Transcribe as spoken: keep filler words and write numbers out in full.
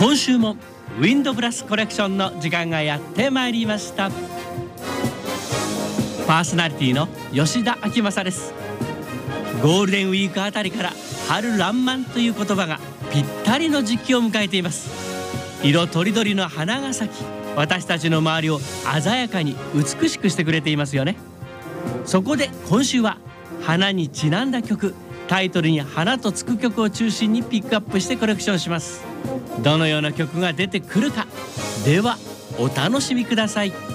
今週もウィンドブラスコレクションの時間がやってまいりました。パーソナリティの吉田明正です。ゴールデンウィークあたりから春爛漫という言葉がぴったりの時期を迎えています。色とりどりの花が咲き、私たちの周りを鮮やかに美しくしてくれていますよね。そこで今週は花にちなんだ曲、タイトルに花とつく曲を中心にピックアップしてコレクションします。どのような曲が出てくるか、ではお楽しみください。